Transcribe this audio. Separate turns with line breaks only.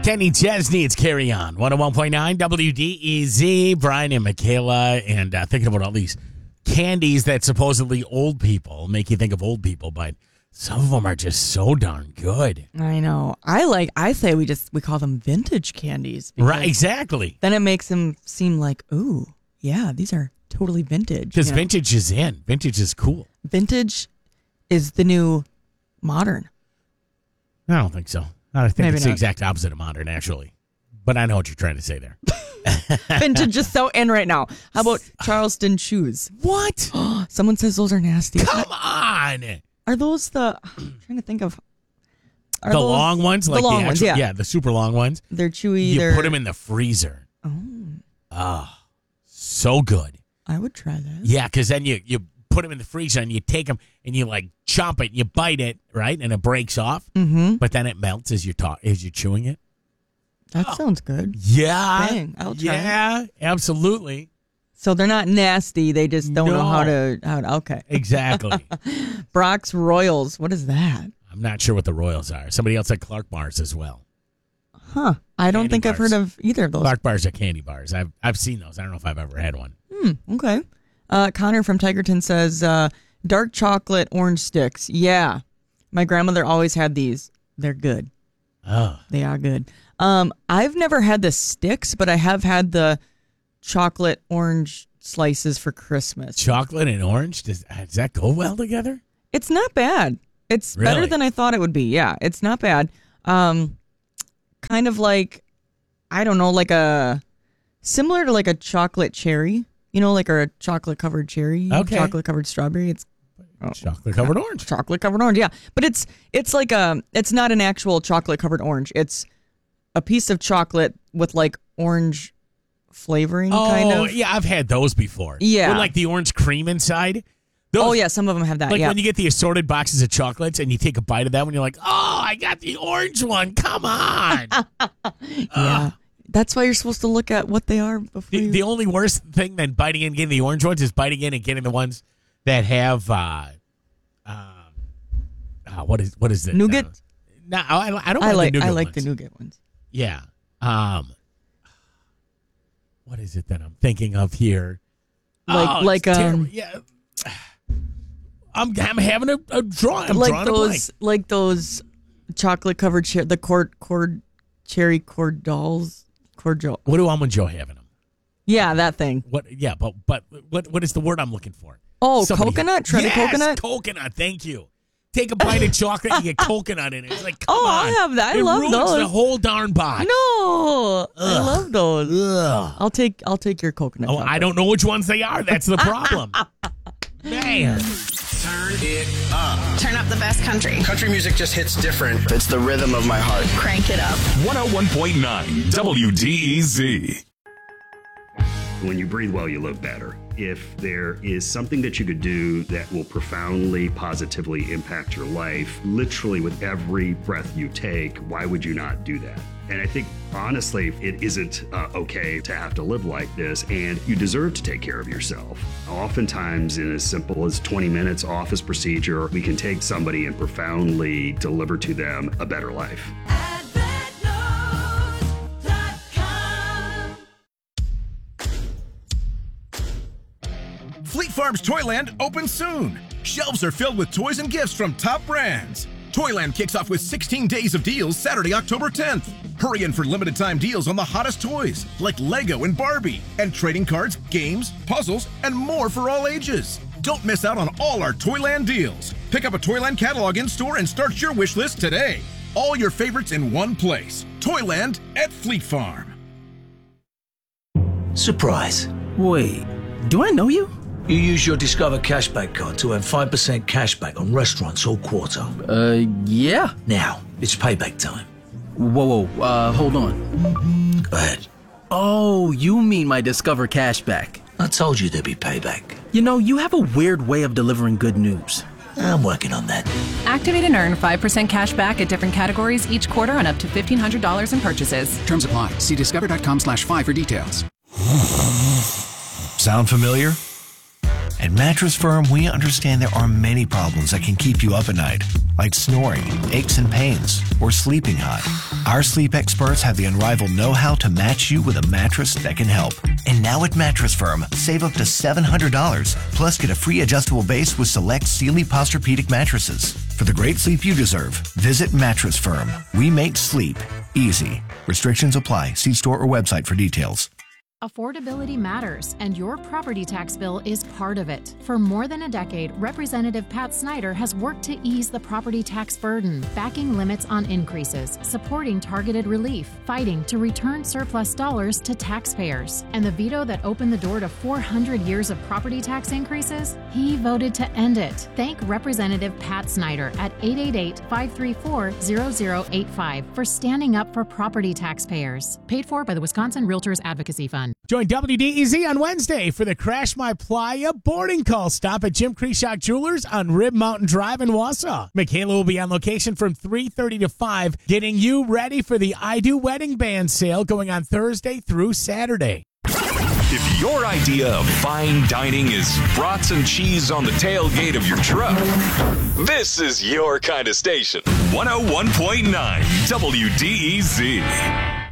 Kenny Chesney, it's Carry On. 101.9 WDEZ. Brian and Michaela, and thinking about all these candies that supposedly old people make you think of old people, but some of them are just so darn good.
I know. I say we call them vintage candies.
Right, exactly.
Then it makes them seem like, ooh, yeah, these are totally vintage.
Because vintage is in. Vintage is cool.
Vintage is the new modern.
I don't think so. I think
Maybe
it's the
not.
exact opposite of modern, actually. But I know what you're trying to say there.
Vintage is so in right now. How about Charleston shoes?
What?
Someone says those are nasty.
Come on.
Are those I'm trying to think of. Are
The
those,
long ones?
The
Like
long
the
ones,
actual,
yeah.
the super long ones.
They're chewy.
You put them in the freezer. Oh, so good.
I would try that.
Yeah, because then you put them in the freezer and you take them and you like chomp it, you bite it, right, and it breaks off.
Mm-hmm.
But then it melts as you're chewing it.
That sounds good.
Yeah,
Dang, I'll try
Yeah, absolutely.
So they're not nasty. They just don't know how to. Okay.
Exactly.
Brock's Royals. What is that?
I'm not sure what the Royals are. Somebody else said Clark bars as well.
Huh. I don't
Candy
think I've
bars.
heard of either of those.
Clark bars are candy bars. I've seen those. I don't know if I've ever had one.
Okay. Connor from Tigerton says dark chocolate orange sticks. Yeah. My grandmother always had these. They're good.
Oh.
They are good. I've never had the sticks, but I have had the chocolate orange slices for Christmas.
Chocolate and orange? Does that go well together?
It's not bad. It's better
Really?
than I thought it would be. Yeah, it's not bad. Kind of like, I don't know, similar to like a chocolate cherry, like a chocolate covered cherry,
Okay.
chocolate covered strawberry. It's
Chocolate covered orange.
chocolate covered orange. Yeah, but it's like it's not an actual chocolate covered orange. It's a piece of chocolate with like orange flavoring, kind of.
Yeah, I've had those before.
Yeah.
With like the orange cream inside. Those,
Oh yeah, some of them have that.
Like
yeah.
when you get the assorted boxes of chocolates and you take a bite of that one, you're like, oh, I got the orange one. Come on.
Yeah. That's why you're supposed to look at what they are before you...
The only worst thing than biting in and getting the orange ones is biting in and getting the ones that have what is it?
Nougat?
No, I don't
I
like the
like
nougat
the
ones.
nougat ones.
Yeah. What is it that I'm thinking of here?
Like
it's terrible. Yeah. I'm having a draw. I'm drawing a blank.
Like those chocolate covered cherry cordials. Cordial.
What do Almond Joe have in them?
Yeah, that thing.
What? Yeah, but what is the word I'm looking for?
Oh,
Somebody-
coconut? Shredded
yes,
coconut?
Coconut. Thank you. Take a bite of chocolate and you get coconut in it. It's like, come
Oh,
on.
I'll have that. I
it
love
ruins
those.
the whole darn box.
No, I love those.
Ugh.
I'll take your coconut.
Oh,
chocolate.
I don't know which ones they are. That's the problem. Man.
Turn it up.
Turn up the best country.
Country music just hits different.
It's the rhythm of my heart.
Crank it up.
101.9 WDEZ.
When you breathe well, you live better. If there is something that you could do that will profoundly, positively impact your life, literally with every breath you take, why would you not do that? And I think, honestly, it isn't okay to have to live like this, and you deserve to take care of yourself. Oftentimes, in as simple as 20 minutes office procedure, we can take somebody and profoundly deliver to them a better life.
Fleet Farm's Toyland opens soon. Shelves are filled with toys and gifts from top brands. Toyland kicks off with 16 days of deals Saturday, October 10th. Hurry in for limited time deals on the hottest toys like Lego and Barbie, and trading cards, games, puzzles, and more for all ages. Don't miss out on all our Toyland deals. Pick up a Toyland catalog in-store and start your wish list today. All your favorites in one place. Toyland at Fleet Farm.
Surprise. Wait, do I know you? You use your Discover Cashback card to earn 5% cashback on restaurants all quarter.
Yeah.
Now, it's payback time.
Whoa, hold on.
Go ahead.
Oh, you mean my Discover Cashback.
I told you there'd be payback.
You know, you have a weird way of delivering good news.
I'm working on that.
Activate and earn 5% cash back at different categories each quarter on up to $1,500 in purchases.
Terms apply. See discover.com/5 for details.
Sound familiar? At Mattress Firm, we understand there are many problems that can keep you up at night, like snoring, aches and pains, or sleeping hot. Our sleep experts have the unrivaled know-how to match you with a mattress that can help. And now at Mattress Firm, save up to $700, plus get a free adjustable base with select Sealy Posturepedic mattresses. For the great sleep you deserve, visit Mattress Firm. We make sleep easy. Restrictions apply. See store or website for details.
Affordability matters, and your property tax bill is part of it. For more than a decade, Representative Pat Snyder has worked to ease the property tax burden, backing limits on increases, supporting targeted relief, fighting to return surplus dollars to taxpayers. And the veto that opened the door to 400 years of property tax increases? He voted to end it. Thank Representative Pat Snyder at 888-534-0085 for standing up for property taxpayers. Paid for by the Wisconsin Realtors Advocacy Fund.
Join WDEZ on Wednesday for the Crash My Playa boarding call stop at Jim Kreshock Jewelers on Rib Mountain Drive in Wausau. Michaela will be on location from 3:30 to 5, getting you ready for the I Do Wedding Band sale going on Thursday through Saturday.
If your idea of fine dining is brats and cheese on the tailgate of your truck, this is your kind of station. 101.9 WDEZ.